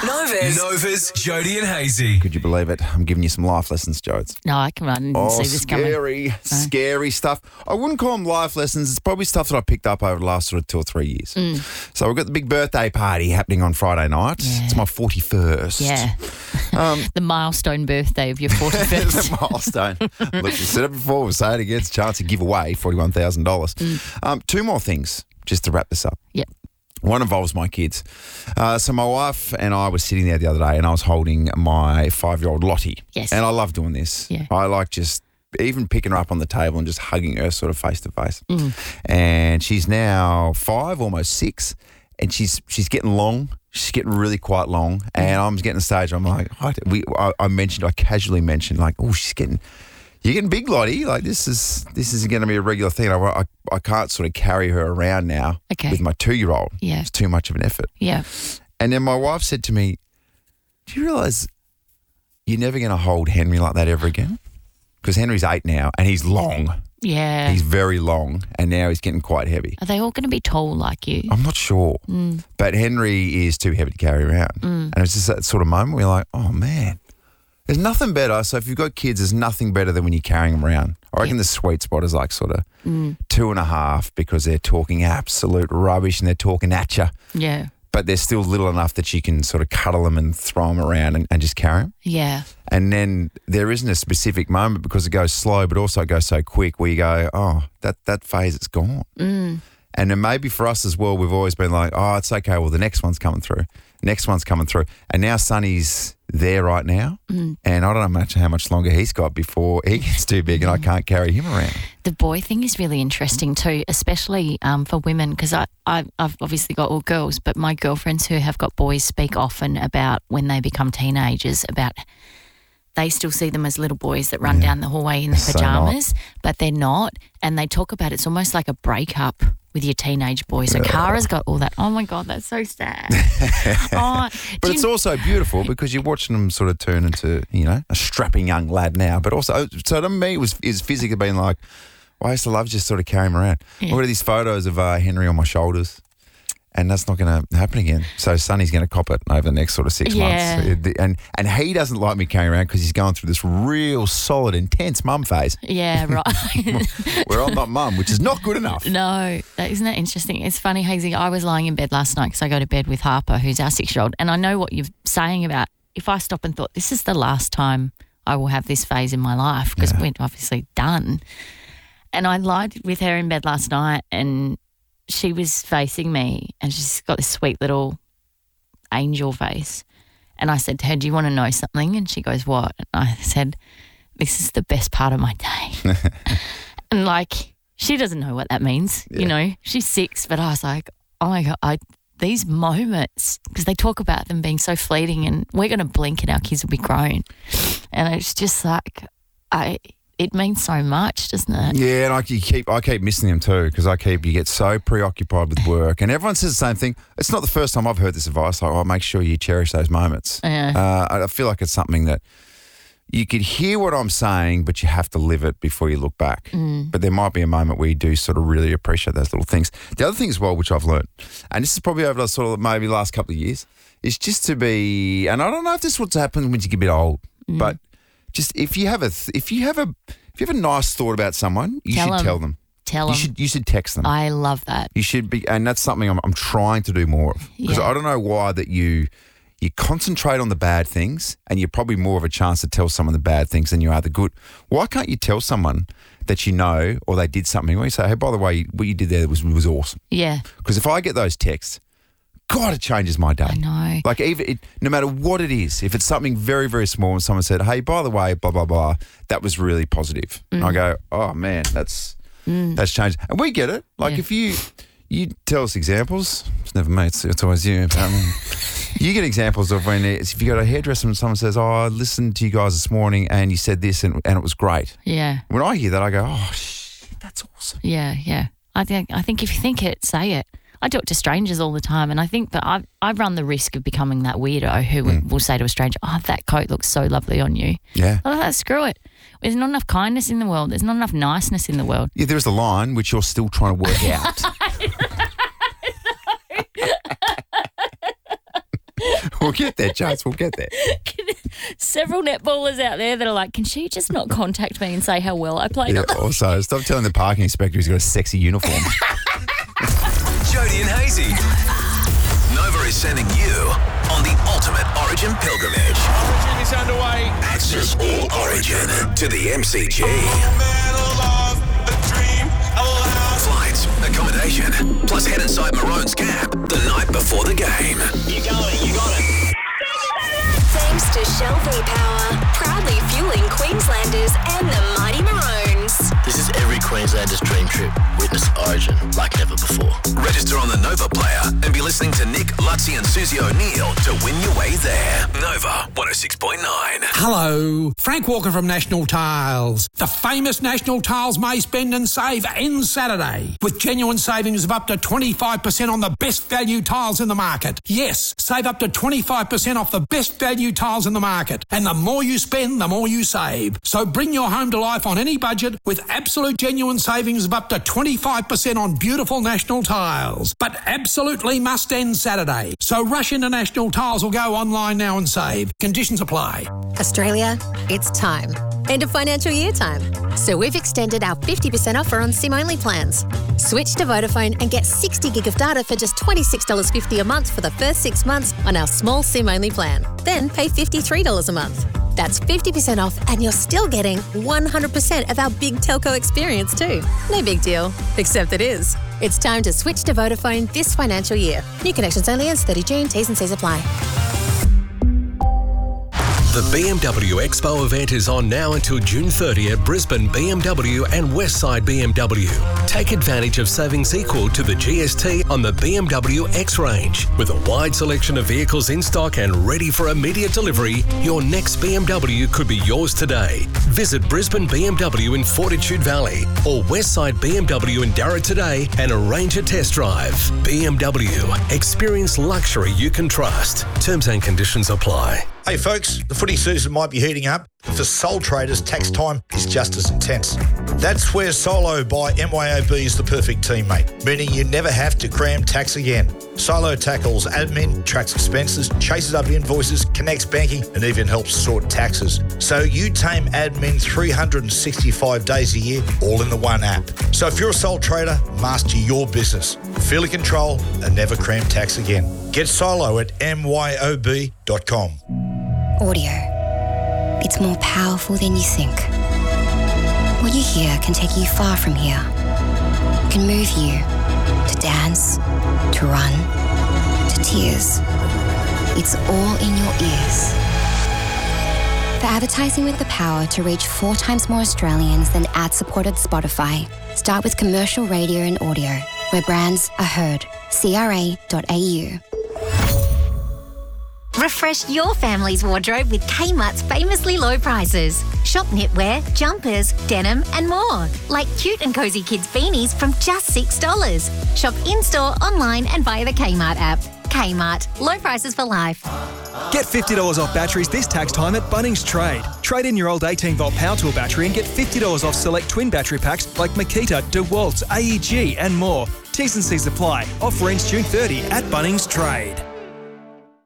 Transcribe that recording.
Nova's Jody and Hazy. Could you believe it? I'm giving you some life lessons, Jodes. No, I didn't see this coming. Scary stuff. I wouldn't call them life lessons. It's probably stuff that I picked up over the last sort of 2 or 3 years. So we've got the big birthday party happening on Friday night. Yeah. It's my 41st. Yeah. The milestone birthday of your 41st. The milestone. Look, we said it before, we'll say it again. It's a chance to give away $41,000. 2 more things just to wrap this up. Yep. One involves my kids. So my wife and I were sitting there the other day and I was holding my 5-year-old Lottie. Yes. And I love doing this. Yeah. I like just even picking her up on the table and just hugging her sort of face to face. And she's now 5, almost 6, and she's getting long. She's getting really quite long. And I'm getting to the stage, I'm like, I casually mentioned like, oh, you're getting big, Lottie. Like this is going to be a regular thing. I can't sort of carry her around now with my 2-year-old. Yeah. It's too much of an effort. Yeah. And then my wife said to me, do you realise you're never going to hold Henry like that ever again? Because Henry's 8 now and he's long. Yeah. He's very long and now he's getting quite heavy. Are they all going to be tall like you? I'm not sure. But Henry is too heavy to carry around. And it's just that sort of moment where you're like, oh, man. There's nothing better. So if you've got kids, there's nothing better than when you're carrying them around. I reckon the sweet spot is like sort of 2.5 because they're talking absolute rubbish and they're talking at you. Yeah. But they're still little enough that you can sort of cuddle them and throw them around and just carry them. Yeah. And then there isn't a specific moment because it goes slow, but also it goes so quick where you go, oh, that phase is gone. And then maybe for us as well, we've always been like, oh, it's okay. Well, the next one's coming through. Next one's coming through. And now Sonny's there right now. And I don't know how much longer he's got before he gets too big and I can't carry him around. The boy thing is really interesting too, especially for women, because I've obviously got all girls, but my girlfriends who have got boys speak often about when they become teenagers, about they still see them as little boys that run down the hallway in their pajamas, but they're not. And they talk about it's almost like a breakup with your teenage boy. So Kara's got all that. Oh, my God, that's so sad. But it's also beautiful because you're watching them sort of turn into, a strapping young lad now. But also, so to me, is physically being like, I used to love just sort of carrying him around. Look at these photos of Henry on my shoulders. And that's not going to happen again. So Sonny's going to cop it over the next sort of 6 months. And he doesn't like me carrying around because he's going through this real solid, intense mum phase. Yeah, right. Where I'm not mum, which is not good enough. No, isn't that interesting? It's funny, Hazy, I was lying in bed last night because I go to bed with Harper, who's our 6-year-old, and I know what you're saying about if I stop and thought, this is the last time I will have this phase in my life because we're obviously done. And I lied with her in bed last night and she was facing me and she's got this sweet little angel face. And I said to her, do you want to know something? And she goes, what? And I said, this is the best part of my day. And like, she doesn't know what that means. She's 6, but I was like, oh my God, these moments, because they talk about them being so fleeting and we're going to blink and our kids will be grown. And it's just like, it means so much, doesn't it? Yeah, and I keep missing them too because you get so preoccupied with work. And everyone says the same thing. It's not the first time I've heard this advice, like, make sure you cherish those moments. Yeah. I feel like it's something that you could hear what I'm saying, but you have to live it before you look back. But there might be a moment where you do sort of really appreciate those little things. The other thing as well, which I've learned, and this is probably over the sort of maybe last couple of years, is just to be, and I don't know if this is what's happened when you get a bit old, but just if you have a nice thought about someone, you should tell them. Tell them. You should text them. I love that. You should be, and that's something I'm trying to do more of because I don't know why that you concentrate on the bad things and you're probably more of a chance to tell someone the bad things than you are the good. Why can't you tell someone that you know or they did something where you say, hey, by the way, what you did there was awesome. Yeah. Because if I get those texts, God, it changes my day. I know. Like no matter what it is, if it's something very, very small and someone said, hey, by the way, blah, blah, blah, that was really positive. And I go, oh, man, that's changed. And we get it. Like if you tell us examples, it's never me, it's always you. You get examples of when if you go to a hairdresser and someone says, oh, I listened to you guys this morning and you said this and it was great. Yeah. When I hear that, I go, oh, that's awesome. Yeah, yeah. I think if you think it, say it. I talk to strangers all the time and I think that I run the risk of becoming that weirdo who will say to a stranger, oh, that coat looks so lovely on you. Yeah. Oh, screw it. There's not enough kindness in the world. There's not enough niceness in the world. Yeah, there's the line which you're still trying to work out. We'll get there, Chase. We'll get there. Several netballers out there that are like, can she just not contact me and say how well I played? Yeah, also, stop telling the parking inspector he's got a sexy uniform. Jody and Hazy. Nova is sending you on the ultimate Origin pilgrimage. Origin is underway. Access all Origin to the MCG. Flights, accommodation, plus head inside Maroon's cab the night before the game. You got it. Thanks to Shell V-Power, proudly fueling Queenslanders and the mighty Maroons. This is every Queenslander's dream trip. Witness Origin like never before. Register on the Nova player and be listening to Nick, Lutzi and Susie O'Neill to win your way there. Nova 106.9. Hello, Frank Walker from National Tiles. The famous National Tiles May Spend and Save ends Saturday with genuine savings of up to 25% on the best value tiles in the market. Yes, save up to 25% off the best value tiles in the market. And the more you spend, the more you save. So bring your home to life on any budget with absolute genuine savings of up to 25% on beautiful National Tiles. But absolutely must end Saturday. So rush into National Tiles or go online now and save. Conditions apply. Australia, it's time. End of financial year time. So we've extended our 50% offer on SIM-only plans. Switch to Vodafone and get 60 gig of data for just $26.50 a month for the first 6 months on our small SIM-only plan. Then pay $53 a month. That's 50% off and you're still getting 100% of our big telco experience too. No big deal, except it is. It's time to switch to Vodafone this financial year. New connections only ends 30 June. T's and C's apply. The BMW Expo event is on now until June 30 at Brisbane BMW and Westside BMW. Take advantage of savings equal to the GST on the BMW X range. With a wide selection of vehicles in stock and ready for immediate delivery, your next BMW could be yours today. Visit Brisbane BMW in Fortitude Valley or Westside BMW in Darra today and arrange a test drive. BMW. Experience luxury you can trust. Terms and conditions apply. Hey folks, the footy season might be heating up. For sole traders, tax time is just as intense. That's where Solo by MYOB is the perfect teammate, meaning you never have to cram tax again. Solo tackles admin, tracks expenses, chases up invoices, connects banking, and even helps sort taxes. So you tame admin 365 days a year, all in the one app. So if you're a sole trader, master your business. Feel in control and never cram tax again. Get Solo at myob.com. Audio. It's more powerful than you think. What you hear can take you far from here. It can move you to dance, to run, to tears. It's all in your ears. For advertising with the power to reach 4 times more Australians than ad-supported Spotify, start with commercial radio and audio, where brands are heard. CRA.au. Refresh your family's wardrobe with Kmart's famously low prices. Shop knitwear, jumpers, denim and more. Like cute and cozy kids beanies from just $6. Shop in-store, online and via the Kmart app. Kmart. Low prices for life. Get $50 off batteries this tax time at Bunnings Trade. Trade in your old 18-volt power tool battery and get $50 off select twin battery packs like Makita, DeWalt, AEG and more. T's and C's apply. Offer ends June 30 at Bunnings Trade.